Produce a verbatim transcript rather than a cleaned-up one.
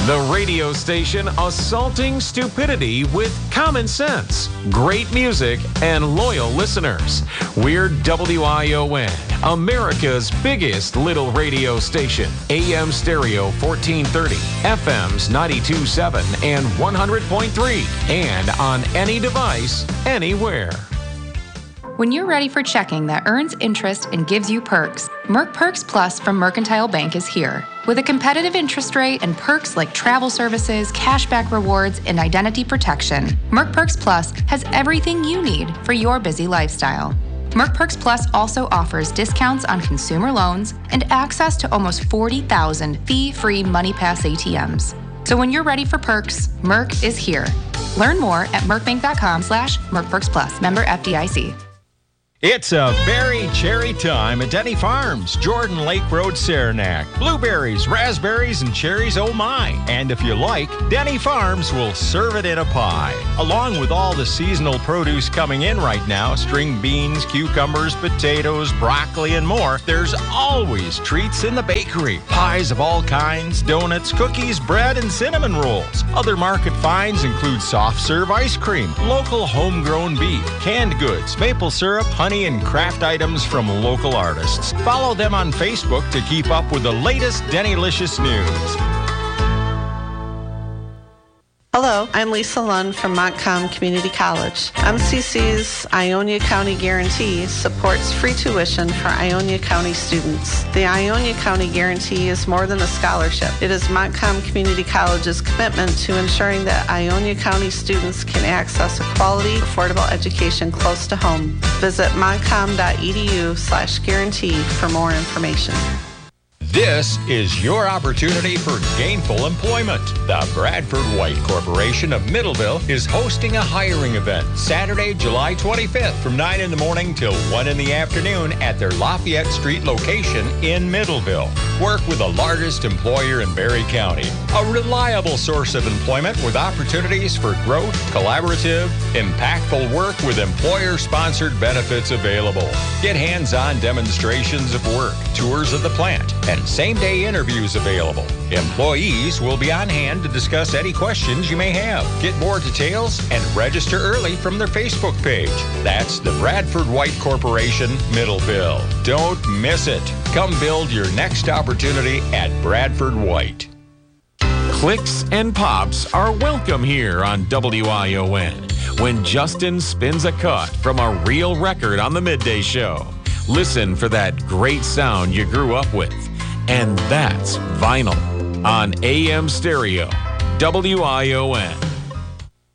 The radio station assaulting stupidity with common sense, great music, and loyal listeners. We're W I O N, America's biggest little radio station. A M stereo fourteen thirty, F Ms ninety-two point seven and one hundred point three, and on any device, anywhere. When you're ready for checking that earns interest and gives you perks, Merc Perks Plus from Mercantile Bank is here. With a competitive interest rate and perks like travel services, cashback rewards, and identity protection, Merc Perks Plus has everything you need for your busy lifestyle. Merc Perks Plus also offers discounts on consumer loans and access to almost forty thousand fee-free MoneyPass A T Ms. So when you're ready for perks, Merc is here. Learn more at mercbank.com slash mercperksplus. Member F D I C. It's a berry cherry time at Denny Farms, Jordan Lake Road, Saranac. Blueberries, raspberries, and cherries, oh my. And if you like, Denny Farms will serve it in a pie. Along with all the seasonal produce coming in right now, string beans, cucumbers, potatoes, broccoli, and more, there's always treats in the bakery. Pies of all kinds, donuts, cookies, bread, and cinnamon rolls. Other market finds include soft serve ice cream, local homegrown beef, canned goods, maple syrup, honey, and craft items from local artists. Follow them on Facebook to keep up with the latest Dennylicious news. Hello, I'm Lisa Lund from Montcalm Community College. M C C's Ionia County Guarantee supports free tuition for Ionia County students. The Ionia County Guarantee is more than a scholarship. It is Montcalm Community College's commitment to ensuring that Ionia County students can access a quality, affordable education close to home. Visit montcalm.edu slash guarantee for more information. This is your opportunity for gainful employment. The Bradford White Corporation of Middleville is hosting a hiring event Saturday, July twenty-fifth from nine in the morning till one in the afternoon at their Lafayette Street location in Middleville. Work with the largest employer in Barry County. A reliable source of employment with opportunities for growth, collaborative, impactful work with employer-sponsored benefits available. Get hands-on demonstrations of work, tours of the plant, and same-day interviews available. Employees will be on hand to discuss any questions you may have. Get more details and register early from their Facebook page. That's the Bradford White Corporation, Middleville. Don't miss it. Come build your next opportunity at Bradford White. Clicks and pops are welcome here on W I O N when Justin spins a cut from a real record on the Midday Show. Listen for that great sound you grew up with. And that's vinyl on A M Stereo, W I O N.